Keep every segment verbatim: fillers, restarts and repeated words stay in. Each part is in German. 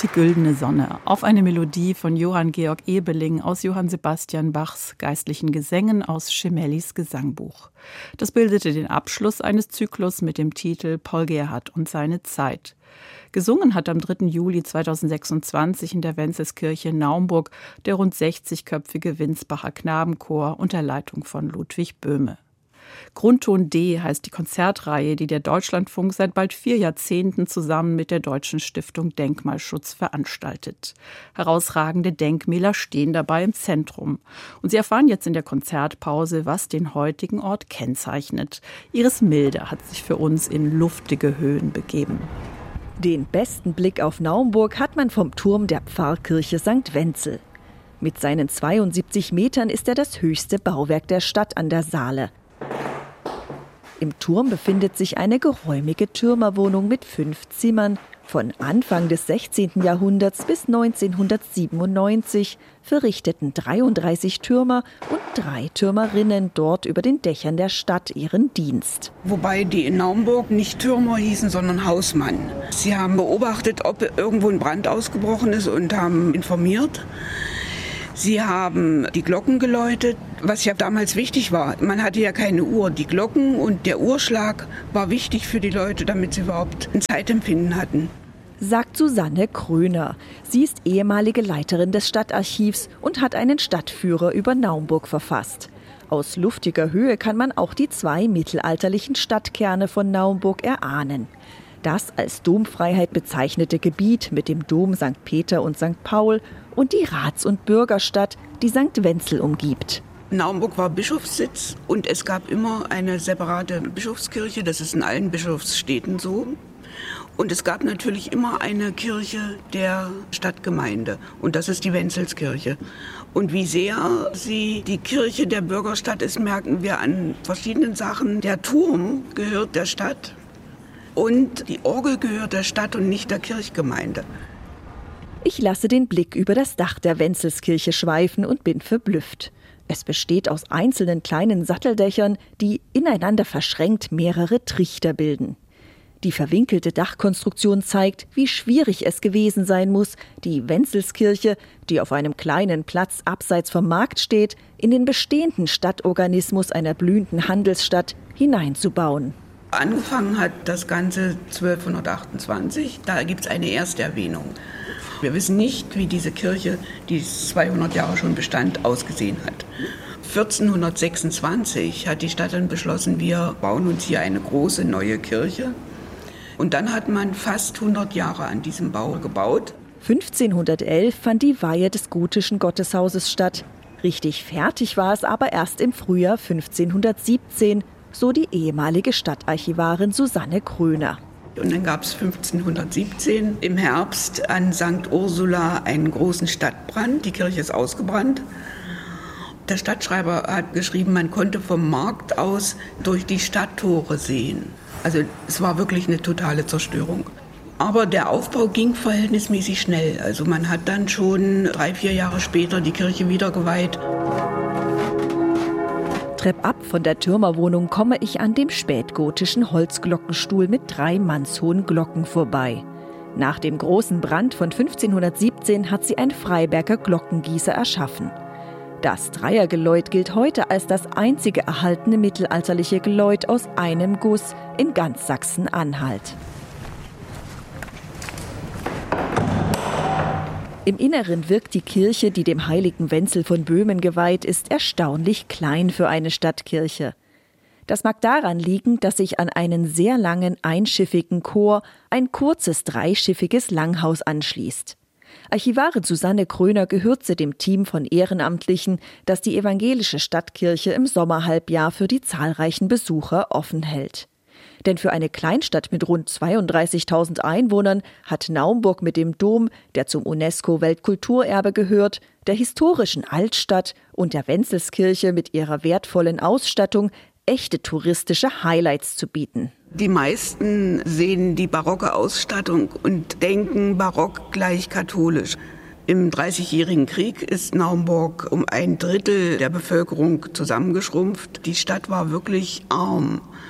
Die güldene Sonne auf eine Melodie von Johann Georg Ebeling aus Johann Sebastian Bachs Geistlichen Gesängen aus Schemellis Gesangbuch. Das bildete den Abschluss eines Zyklus mit dem Titel Paul Gerhardt und seine Zeit. Gesungen hat am dritten Juli zweitausendsechsundzwanzig in der Wenzelskirche Naumburg der rund sechzigköpfige Winsbacher Knabenchor unter Leitung von Ludwig Böhme. Grundton D heißt die Konzertreihe, die der Deutschlandfunk seit bald vier Jahrzehnten zusammen mit der Deutschen Stiftung Denkmalschutz veranstaltet. Herausragende Denkmäler stehen dabei im Zentrum. Und Sie erfahren jetzt in der Konzertpause, was den heutigen Ort kennzeichnet. Iris Milder hat sich für uns in luftige Höhen begeben. Den besten Blick auf Naumburg hat man vom Turm der Pfarrkirche Sankt Wenzel. Mit seinen zweiundsiebzig Metern ist er das höchste Bauwerk der Stadt an der Saale. Im Turm befindet sich eine geräumige Türmerwohnung mit fünf Zimmern. Von Anfang des sechzehnten Jahrhunderts bis neunzehnhundertsiebenundneunzig verrichteten dreiunddreißig Türmer und drei Türmerinnen dort über den Dächern der Stadt ihren Dienst. Wobei die in Naumburg nicht Türmer hießen, sondern Hausmann. Sie haben beobachtet, ob irgendwo ein Brand ausgebrochen ist und haben informiert. Sie haben die Glocken geläutet, was ja damals wichtig war. Man hatte ja keine Uhr. Die Glocken und der Uhrschlag war wichtig für die Leute, damit sie überhaupt ein Zeitempfinden hatten. Sagt Susanne Kröner. Sie ist ehemalige Leiterin des Stadtarchivs und hat einen Stadtführer über Naumburg verfasst. Aus luftiger Höhe kann man auch die zwei mittelalterlichen Stadtkerne von Naumburg erahnen. Das als Domfreiheit bezeichnete Gebiet mit dem Dom Sankt Peter und Sankt Paul und die Rats- und Bürgerstadt, die Sankt Wenzel umgibt. Naumburg war Bischofssitz und es gab immer eine separate Bischofskirche, das ist in allen Bischofsstädten so. Und es gab natürlich immer eine Kirche der Stadtgemeinde und das ist die Wenzelskirche. Und wie sehr sie die Kirche der Bürgerstadt ist, merken wir an verschiedenen Sachen. Der Turm gehört der Stadt. Und die Orgel gehört der Stadt und nicht der Kirchgemeinde. Ich lasse den Blick über das Dach der Wenzelskirche schweifen und bin verblüfft. Es besteht aus einzelnen kleinen Satteldächern, die ineinander verschränkt mehrere Trichter bilden. Die verwinkelte Dachkonstruktion zeigt, wie schwierig es gewesen sein muss, die Wenzelskirche, die auf einem kleinen Platz abseits vom Markt steht, in den bestehenden Stadtorganismus einer blühenden Handelsstadt hineinzubauen. Angefangen hat das Ganze zwölfhundertachtundzwanzig, da gibt es eine erste Erwähnung. Wir wissen nicht, wie diese Kirche, die zweihundert Jahre schon bestand, ausgesehen hat. vierzehnhundertsechsundzwanzig hat die Stadt dann beschlossen, wir bauen uns hier eine große neue Kirche. Und dann hat man fast hundert Jahre an diesem Bau gebaut. fünfzehnhundertelf fand die Weihe des gotischen Gotteshauses statt. Richtig fertig war es aber erst im Frühjahr fünfzehnhundertsiebzehn, so die ehemalige Stadtarchivarin Susanne Kröner. Und dann gab es fünfzehnhundertsiebzehn im Herbst an Sankt Ursula einen großen Stadtbrand. Die Kirche ist ausgebrannt. Der Stadtschreiber hat geschrieben, man konnte vom Markt aus durch die Stadttore sehen. Also es war wirklich eine totale Zerstörung. Aber der Aufbau ging verhältnismäßig schnell. Also man hat dann schon drei, vier Jahre später die Kirche wieder geweiht. Treppab von der Türmerwohnung komme ich an dem spätgotischen Holzglockenstuhl mit drei mannshohen Glocken vorbei. Nach dem großen Brand von fünfzehnhundertsiebzehn hat sie ein Freiberger Glockengießer erschaffen. Das Dreiergeläut gilt heute als das einzige erhaltene mittelalterliche Geläut aus einem Guss in ganz Sachsen-Anhalt. Im Inneren wirkt die Kirche, die dem heiligen Wenzel von Böhmen geweiht ist, erstaunlich klein für eine Stadtkirche. Das mag daran liegen, dass sich an einen sehr langen einschiffigen Chor ein kurzes dreischiffiges Langhaus anschließt. Archivarin Susanne Kröner gehört zu dem Team von Ehrenamtlichen, das die evangelische Stadtkirche im Sommerhalbjahr für die zahlreichen Besucher offen hält. Denn für eine Kleinstadt mit rund zweiunddreißigtausend Einwohnern hat Naumburg mit dem Dom, der zum UNESCO-Weltkulturerbe gehört, der historischen Altstadt und der Wenzelskirche mit ihrer wertvollen Ausstattung echte touristische Highlights zu bieten. Die meisten sehen die barocke Ausstattung und denken barock gleich katholisch. Im Dreißigjährigen Krieg ist Naumburg um ein Drittel der Bevölkerung zusammengeschrumpft. Die Stadt war wirklich arm.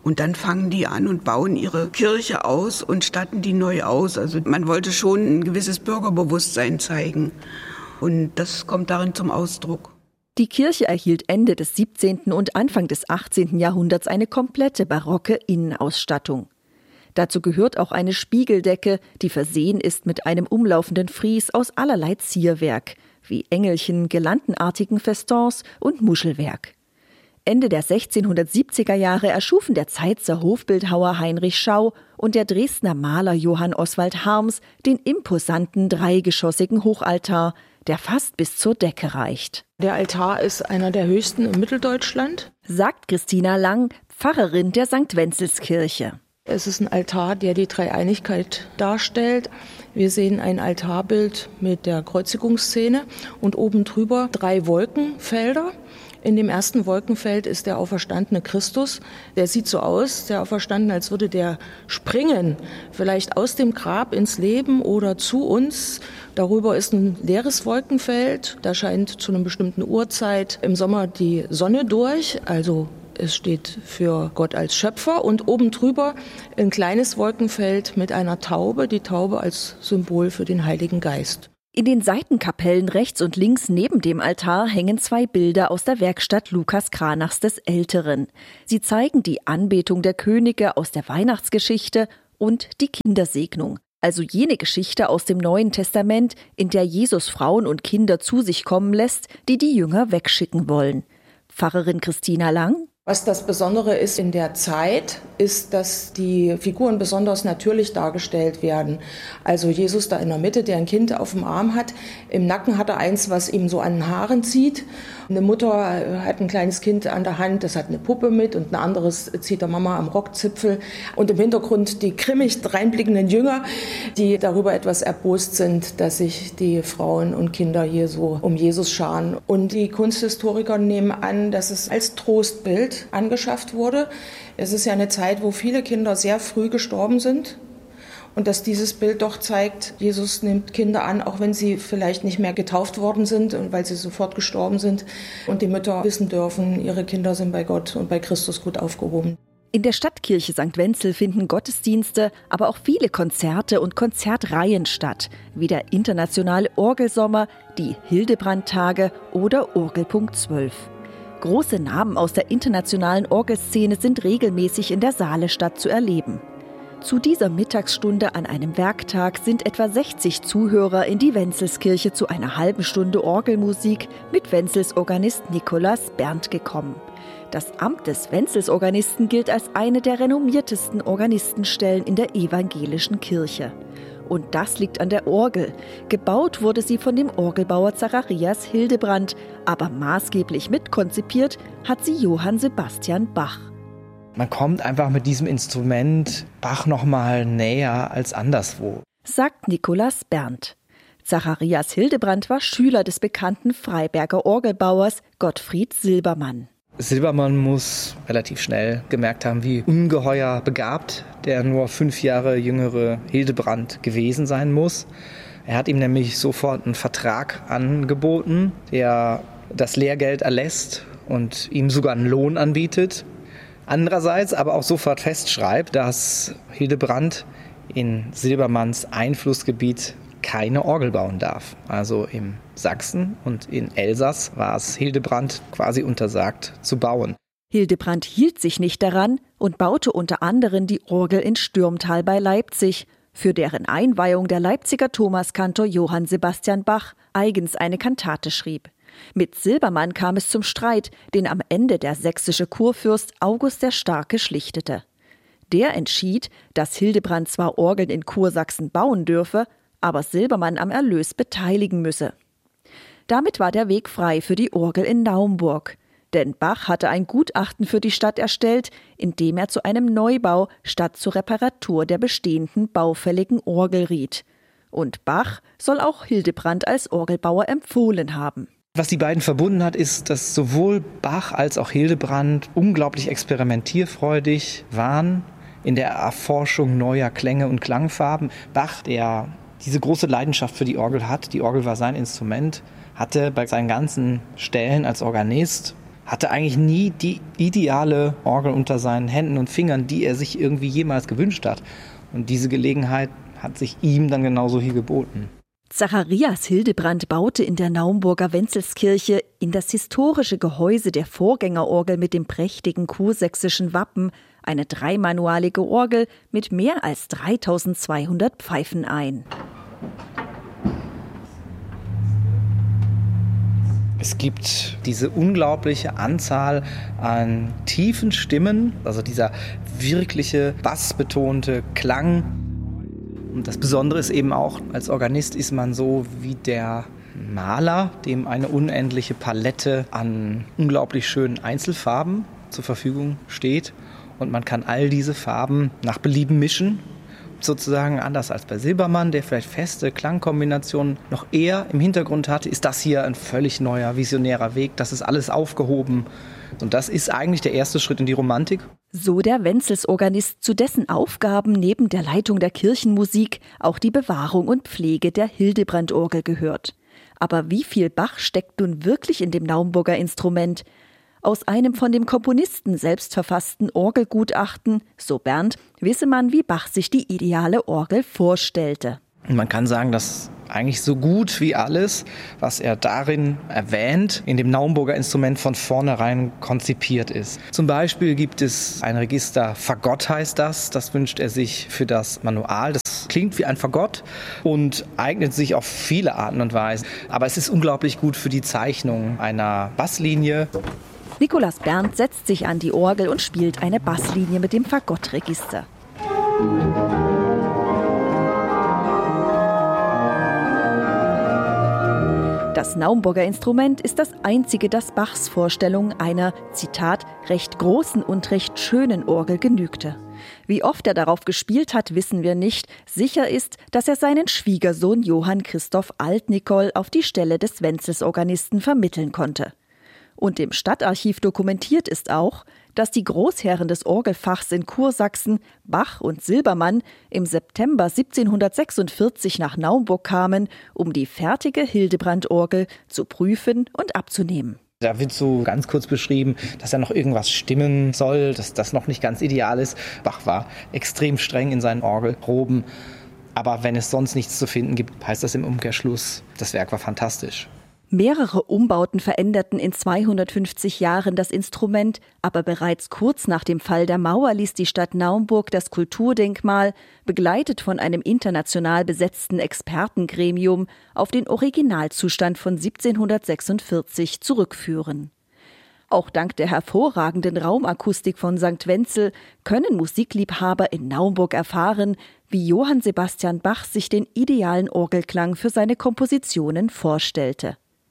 Und dann fangen die an und bauen ihre Kirche aus und statten die neu aus. Also man wollte schon ein gewisses Bürgerbewusstsein zeigen. Und das kommt darin zum Ausdruck. Die Kirche erhielt Ende des siebzehnten und Anfang des achtzehnten Jahrhunderts eine komplette barocke Innenausstattung. Dazu gehört auch eine Spiegeldecke, die versehen ist mit einem umlaufenden Fries aus allerlei Zierwerk, wie Engelchen, girlandenartigen Festons und Muschelwerk. Ende der sechzehnhundertsiebziger Jahre erschufen der Zeitzer Hofbildhauer Heinrich Schau und der Dresdner Maler Johann Oswald Harms den imposanten dreigeschossigen Hochaltar, der fast bis zur Decke reicht. Der Altar ist einer der höchsten in Mitteldeutschland, sagt Christina Lang, Pfarrerin der Sankt Wenzelskirche. Es ist ein Altar, der die Dreieinigkeit darstellt. Wir sehen ein Altarbild mit der Kreuzigungsszene und oben drüber drei Wolkenfelder. In dem ersten Wolkenfeld ist der auferstandene Christus. Der sieht so aus, der Auferstandene, als würde der springen, vielleicht aus dem Grab ins Leben oder zu uns. Darüber ist ein leeres Wolkenfeld. Da scheint zu einer bestimmten Uhrzeit im Sommer die Sonne durch, also es steht für Gott als Schöpfer, und oben drüber ein kleines Wolkenfeld mit einer Taube, die Taube als Symbol für den Heiligen Geist. In den Seitenkapellen rechts und links neben dem Altar hängen zwei Bilder aus der Werkstatt Lukas Cranachs des Älteren. Sie zeigen die Anbetung der Könige aus der Weihnachtsgeschichte und die Kindersegnung, also jene Geschichte aus dem Neuen Testament, in der Jesus Frauen und Kinder zu sich kommen lässt, die die Jünger wegschicken wollen. Pfarrerin Christina Lang. Was das Besondere ist in der Zeit, ist, dass die Figuren besonders natürlich dargestellt werden. Also Jesus da in der Mitte, der ein Kind auf dem Arm hat. Im Nacken hat er eins, was ihm so an den Haaren zieht. Eine Mutter hat ein kleines Kind an der Hand, das hat eine Puppe mit, und ein anderes zieht der Mama am Rockzipfel. Und im Hintergrund die grimmig dreinblickenden Jünger, die darüber etwas erbost sind, dass sich die Frauen und Kinder hier so um Jesus scharen. Und die Kunsthistoriker nehmen an, dass es als Trostbild angeschafft wurde. Es ist ja eine Zeit, wo viele Kinder sehr früh gestorben sind. Und dass dieses Bild doch zeigt, Jesus nimmt Kinder an, auch wenn sie vielleicht nicht mehr getauft worden sind und weil sie sofort gestorben sind. Und die Mütter wissen dürfen, ihre Kinder sind bei Gott und bei Christus gut aufgehoben. In der Stadtkirche Sankt Wenzel finden Gottesdienste, aber auch viele Konzerte und Konzertreihen statt, wie der internationale Orgelsommer, die Hildebrandtage oder Orgelpunkt zwölf. Große Namen aus der internationalen Orgelszene sind regelmäßig in der Saalestadt zu erleben. Zu dieser Mittagsstunde an einem Werktag sind etwa sechzig Zuhörer in die Wenzelskirche zu einer halben Stunde Orgelmusik mit Wenzels Organist Nikolaus Berndt gekommen. Das Amt des Wenzelsorganisten gilt als eine der renommiertesten Organistenstellen in der evangelischen Kirche. Und das liegt an der Orgel. Gebaut wurde sie von dem Orgelbauer Zacharias Hildebrand, aber maßgeblich mitkonzipiert hat sie Johann Sebastian Bach. Man kommt einfach mit diesem Instrument Bach noch mal näher als anderswo, sagt Nikolaus Berndt. Zacharias Hildebrand war Schüler des bekannten Freiberger Orgelbauers Gottfried Silbermann. Silbermann muss relativ schnell gemerkt haben, wie ungeheuer begabt der nur fünf Jahre jüngere Hildebrand gewesen sein muss. Er hat ihm nämlich sofort einen Vertrag angeboten, der das Lehrgeld erlässt und ihm sogar einen Lohn anbietet. Andererseits aber auch sofort festschreibt, dass Hildebrand in Silbermanns Einflussgebiet keine Orgel bauen darf. Also im Sachsen und in Elsass war es Hildebrand quasi untersagt zu bauen. Hildebrand hielt sich nicht daran und baute unter anderem die Orgel in Stürmtal bei Leipzig, für deren Einweihung der Leipziger Thomaskantor Johann Sebastian Bach eigens eine Kantate schrieb. Mit Silbermann kam es zum Streit, den am Ende der sächsische Kurfürst August der Starke schlichtete. Der entschied, dass Hildebrand zwar Orgeln in Kursachsen bauen dürfe, aber Silbermann am Erlös beteiligen müsse. Damit war der Weg frei für die Orgel in Naumburg. Denn Bach hatte ein Gutachten für die Stadt erstellt, in dem er zu einem Neubau statt zur Reparatur der bestehenden baufälligen Orgel riet. Und Bach soll auch Hildebrand als Orgelbauer empfohlen haben. Was die beiden verbunden hat, ist, dass sowohl Bach als auch Hildebrand unglaublich experimentierfreudig waren in der Erforschung neuer Klänge und Klangfarben. Bach, der diese große Leidenschaft für die Orgel hat, die Orgel war sein Instrument, hatte bei seinen ganzen Stellen als Organist hatte eigentlich nie die ideale Orgel unter seinen Händen und Fingern, die er sich irgendwie jemals gewünscht hat. Und diese Gelegenheit hat sich ihm dann genauso hier geboten. Zacharias Hildebrand baute in der Naumburger Wenzelskirche in das historische Gehäuse der Vorgängerorgel mit dem prächtigen kursächsischen Wappen eine dreimanualige Orgel mit mehr als dreitausendzweihundert Pfeifen ein. Es gibt diese unglaubliche Anzahl an tiefen Stimmen, also dieser wirkliche bassbetonte Klang. Und das Besondere ist eben auch, als Organist ist man so wie der Maler, dem eine unendliche Palette an unglaublich schönen Einzelfarben zur Verfügung steht. Und man kann all diese Farben nach Belieben mischen. Sozusagen anders als bei Silbermann, der vielleicht feste Klangkombinationen noch eher im Hintergrund hatte, ist das hier ein völlig neuer, visionärer Weg. Das ist alles aufgehoben. Und das ist eigentlich der erste Schritt in die Romantik. So der Wenzelsorganist, zu dessen Aufgaben neben der Leitung der Kirchenmusik auch die Bewahrung und Pflege der Hildebrandorgel gehört. Aber wie viel Bach steckt nun wirklich in dem Naumburger Instrument? Aus einem von dem Komponisten selbst verfassten Orgelgutachten, so Bernd, wisse man, wie Bach sich die ideale Orgel vorstellte. Man kann sagen, dass eigentlich so gut wie alles, was er darin erwähnt, in dem Naumburger Instrument von vornherein konzipiert ist. Zum Beispiel gibt es ein Register, Fagott heißt das, das wünscht er sich für das Manual. Das klingt wie ein Fagott und eignet sich auf viele Arten und Weisen. Aber es ist unglaublich gut für die Zeichnung einer Basslinie. Nikolaus Berndt setzt sich an die Orgel und spielt eine Basslinie mit dem Fagottregister. Das Naumburger Instrument ist das einzige, das Bachs Vorstellung einer, Zitat, recht großen und recht schönen Orgel genügte. Wie oft er darauf gespielt hat, wissen wir nicht. Sicher ist, dass er seinen Schwiegersohn Johann Christoph Altnicol auf die Stelle des Wenzelsorganisten vermitteln konnte. Und im Stadtarchiv dokumentiert ist auch, dass die Großherren des Orgelfachs in Kursachsen, Bach und Silbermann, im September siebzehnhundertsechsundvierzig nach Naumburg kamen, um die fertige Hildebrandorgel zu prüfen und abzunehmen. Da wird so ganz kurz beschrieben, dass da noch irgendwas stimmen soll, dass das noch nicht ganz ideal ist. Bach war extrem streng in seinen Orgelproben. Aber wenn es sonst nichts zu finden gibt, heißt das im Umkehrschluss, das Werk war fantastisch. Mehrere Umbauten veränderten in zweihundertfünfzig Jahren das Instrument, aber bereits kurz nach dem Fall der Mauer ließ die Stadt Naumburg das Kulturdenkmal, begleitet von einem international besetzten Expertengremium, auf den Originalzustand von siebzehnhundertsechsundvierzig zurückführen. Auch dank der hervorragenden Raumakustik von Sankt Wenzel können Musikliebhaber in Naumburg erfahren, wie Johann Sebastian Bach sich den idealen Orgelklang für seine Kompositionen vorstellte.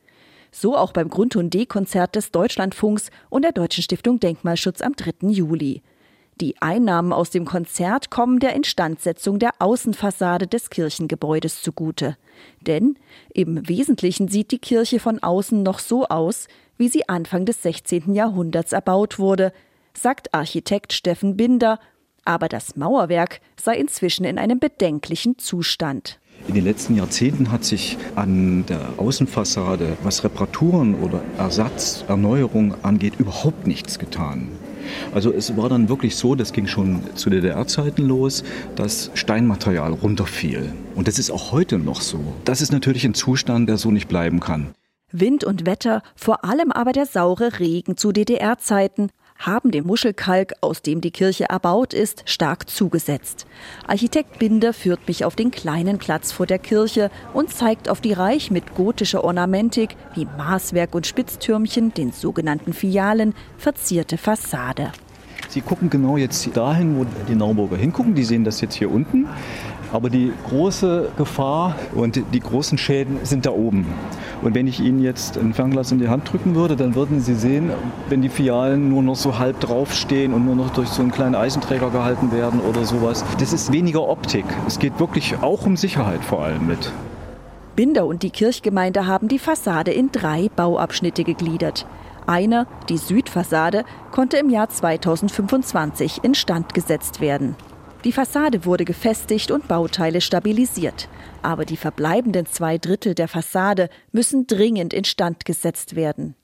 So auch beim Grundton D-Konzert des Deutschlandfunks und der Deutschen Stiftung Denkmalschutz am dritten Juli. Die Einnahmen aus dem Konzert kommen der Instandsetzung der Außenfassade des Kirchengebäudes zugute. Denn im Wesentlichen sieht die Kirche von außen noch so aus, wie sie Anfang des sechzehnten Jahrhunderts erbaut wurde, sagt Architekt Steffen Binder, aber das Mauerwerk sei inzwischen in einem bedenklichen Zustand. In den letzten Jahrzehnten hat sich an der Außenfassade, was Reparaturen oder Ersatz, Erneuerung angeht, überhaupt nichts getan. Also es war dann wirklich so, das ging schon zu D D R-Zeiten los, dass Steinmaterial runterfiel. Und das ist auch heute noch so. Das ist natürlich ein Zustand, der so nicht bleiben kann. Wind und Wetter, vor allem aber der saure Regen zu D D R-Zeiten, haben dem Muschelkalk, aus dem die Kirche erbaut ist, stark zugesetzt. Architekt Binder führt mich auf den kleinen Platz vor der Kirche und zeigt auf die reich mit gotischer Ornamentik wie Maßwerk und Spitztürmchen, den sogenannten Fialen, verzierte Fassade. Sie gucken genau jetzt dahin, wo die Naumburger hingucken. Die sehen das jetzt hier unten. Aber die große Gefahr und die großen Schäden sind da oben. Und wenn ich Ihnen jetzt ein Fernglas in die Hand drücken würde, dann würden Sie sehen, wenn die Fialen nur noch so halb draufstehen und nur noch durch so einen kleinen Eisenträger gehalten werden oder sowas. Das ist weniger Optik. Es geht wirklich auch um Sicherheit vor allem mit. Binder und die Kirchgemeinde haben die Fassade in drei Bauabschnitte gegliedert. Einer, die Südfassade, konnte im Jahr zweitausendfünfundzwanzig instand gesetzt werden. Die Fassade wurde gefestigt und Bauteile stabilisiert. Aber die verbleibenden zwei Drittel der Fassade müssen dringend instand gesetzt werden.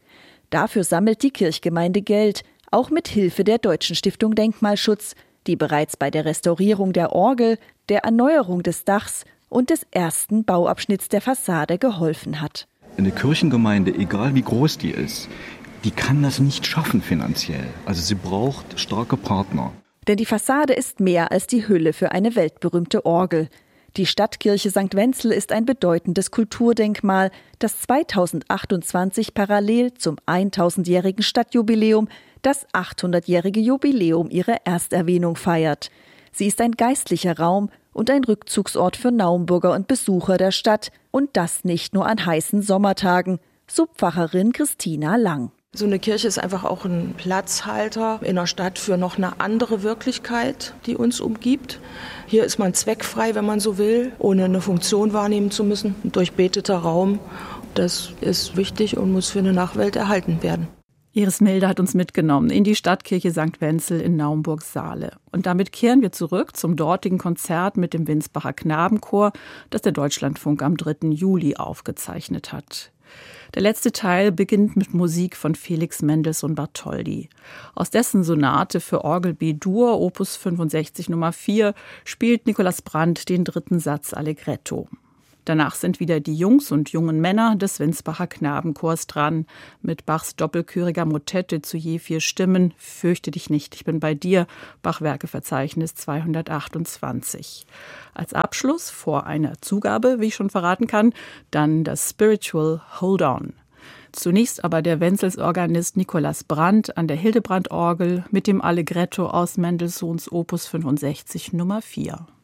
Dafür sammelt die Kirchgemeinde Geld, auch mit Hilfe der Deutschen Stiftung Denkmalschutz, die bereits bei der Restaurierung der Orgel, der Erneuerung des Dachs und des ersten Bauabschnitts der Fassade geholfen hat. Eine Kirchengemeinde, egal wie groß die ist, die kann das nicht schaffen finanziell. Also sie braucht starke Partner. Denn die Fassade ist mehr als die Hülle für eine weltberühmte Orgel. Die Stadtkirche Sankt Wenzel ist ein bedeutendes Kulturdenkmal, das zweitausendachtundzwanzig parallel zum tausendjährigen Stadtjubiläum das achthundertjährige Jubiläum ihrer Ersterwähnung feiert. Sie ist ein geistlicher Raum und ein Rückzugsort für Naumburger und Besucher der Stadt. Und das nicht nur an heißen Sommertagen, so Pfarrerin Christina Lang. So eine Kirche ist einfach auch ein Platzhalter in der Stadt für noch eine andere Wirklichkeit, die uns umgibt. Hier ist man zweckfrei, wenn man so will, ohne eine Funktion wahrnehmen zu müssen. Ein durchbeteter Raum, das ist wichtig und muss für eine Nachwelt erhalten werden. Iris Milde hat uns mitgenommen in die Stadtkirche Sankt Wenzel in Naumburg-Saale. Und damit kehren wir zurück zum dortigen Konzert mit dem Winsbacher Knabenchor, das der Deutschlandfunk am dritten Juli aufgezeichnet hat. Der letzte Teil beginnt mit Musik von Felix Mendelssohn Bartholdy. Aus dessen Sonate für Orgel B-Dur, Opus fünfundsechzig Nummer vier, spielt Nikolaus Brandt den dritten Satz Allegretto. Danach sind wieder die Jungs und jungen Männer des Winsbacher Knabenchors dran, mit Bachs doppelchöriger Motette zu je vier Stimmen, Fürchte dich nicht, ich bin bei dir, Bach-Werkeverzeichnis zweihundertachtundzwanzig. Als Abschluss vor einer Zugabe, wie ich schon verraten kann, dann das Spiritual Hold On. Zunächst aber der Wenzelsorganist Nikolaus Brandt an der Hildebrand-Orgel mit dem Allegretto aus Mendelssohns Opus fünfundsechzig Nummer vier.